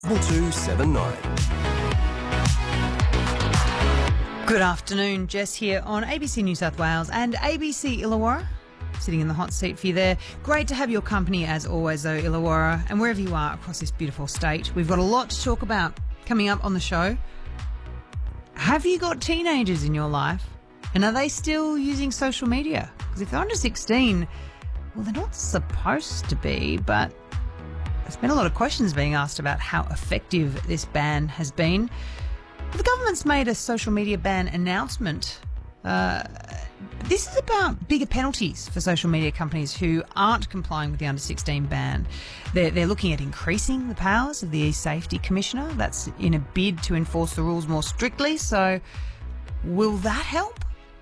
279. Good afternoon, Jess here on ABC New South Wales and ABC Illawarra. Sitting in the hot seat for you there. Great to have your company as always though, Illawarra, and wherever you are across this beautiful state. We've got a lot to talk about coming up on the show. Have you got teenagers in your life and are they still using social media? Because if they're under 16, well, they're not supposed to be, but there's been a lot of questions being asked about how effective this ban has been. The government's made a social media ban announcement. This is about bigger penalties for social media companies who aren't complying with the under-16 ban. They're looking at increasing the powers of the e-Safety Commissioner. That's in a bid to enforce the rules more strictly. So will that help?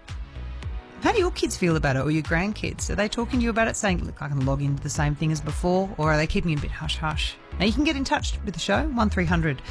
How do your kids feel about it, or your grandkids? Are they talking to you about it, saying, look, I can log into the same thing as before, or are they keeping it a bit hush-hush? Now, you can get in touch with the show. 1300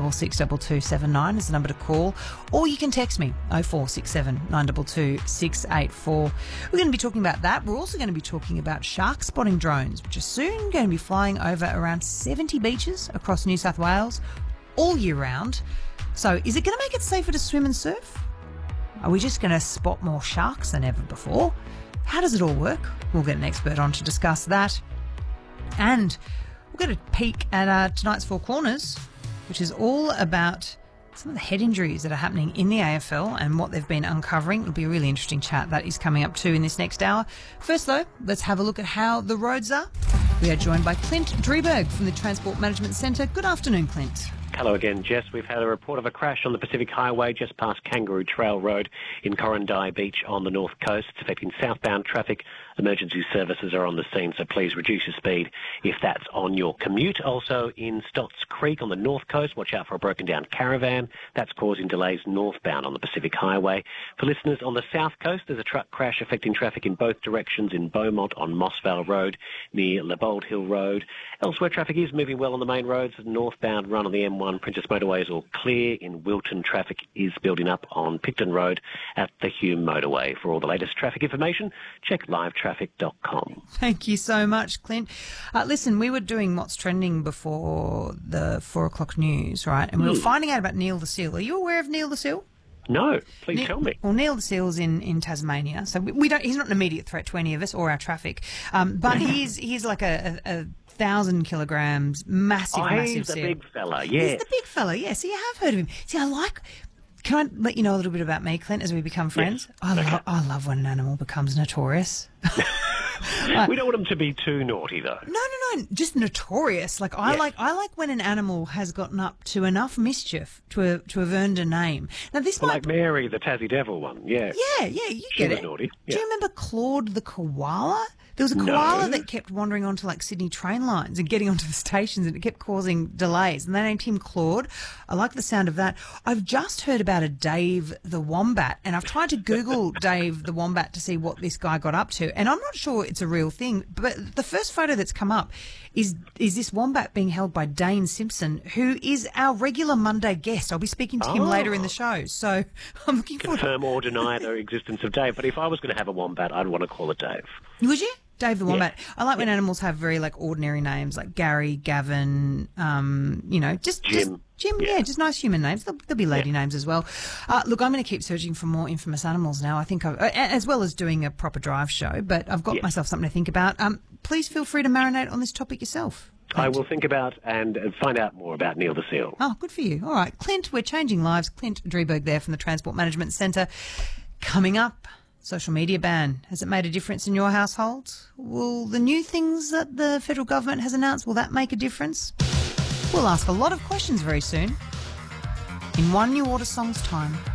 662279 is the number to call, or you can text me, 0467 922 684. We're going to be talking about that. We're also going to be talking about shark spotting drones, which are soon going to be flying over around 70 beaches across New South Wales all year round. So is it going to make it safer to swim and surf? Are we just going to spot more sharks than ever before? How does it all work? We'll get an expert on to discuss that. And we'll get a peek at tonight's Four Corners, which is all about some of the head injuries that are happening in the AFL and what they've been uncovering. It'll be a really interesting chat that is coming up too in this next hour. First, though, let's have a look at how the roads are. We are joined by Clint Drieberg from the Transport Management Centre. Good afternoon, Clint. Hello again, Jess. We've had a report of a crash on the Pacific Highway just past Kangaroo Trail Road in Correndai Beach on the north coast. It's affecting southbound traffic. Emergency services are on the scene, so please reduce your speed if that's on your commute. Also in Stotts Creek on the north coast, watch out for a broken down caravan. That's causing delays northbound on the Pacific Highway. For listeners on the south coast, there's a truck crash affecting traffic in both directions in Beaumont on Mossvale Road near Lebold Hill Road. Elsewhere, traffic is moving well on the main roads. The northbound run on the M1 Princess Motorway is all clear. In Wilton, traffic is building up on Picton Road at the Hume Motorway. For all the latest traffic information, check livetraffic.com. Thank you so much, Clint. Listen, we were doing What's Trending before the 4 o'clock news, right? And we were finding out about Neil the Seal. Are you aware of Neil the Seal? No, please tell me. Well, Neil the Seal's in Tasmania, so we don't. He's not an immediate threat to any of us or our traffic, but he's like a 1,000 kilograms, massive seal. He's the big fella, yes. He's the big fella, yes. See, I have heard of him. See, can I let you know a little bit about me, Clint, as we become friends? Yes. I love when an animal becomes notorious. We don't want them to be too naughty, though. No, just notorious. I like when an animal has gotten up to enough mischief to have earned a name. Now this like Mary, the Tassie Devil one, yeah. Yeah, you get it. Naughty. Yeah. Do you remember Claude the koala? There was a koala that kept wandering onto Sydney train lines and getting onto the stations, and it kept causing delays. And they named him Claude. I like the sound of that. I've just heard about a Dave the Wombat, and I've tried to Google Dave the Wombat to see what this guy got up to, and I'm not sure it's a real thing. But the first photo that's come up is this wombat being held by Dane Simpson, who is our regular Monday guest. I'll be speaking to him later in the show, so I'm looking forward to confirm or deny the existence of Dave. But if I was going to have a wombat, I'd want to call it Dave. Would you? Dave the Wombat. Yeah. I like when animals have very ordinary names like Gary, Gavin, just Jim. Yeah, just nice human names. There'll be lady names as well. Look, I'm going to keep searching for more infamous animals now. I think as well as doing a proper drive show, but I've got myself something to think about. Please feel free to marinate on this topic yourself. I will think about and find out more about Neil the Seal. Oh, good for you. All right, Clint, we're changing lives. Clint Drieberg there from the Transport Management Centre. Coming up, social media ban. Has it made a difference in your household? Will the new things that the federal government has announced, will that make a difference? We'll ask a lot of questions very soon in One New Order song's time.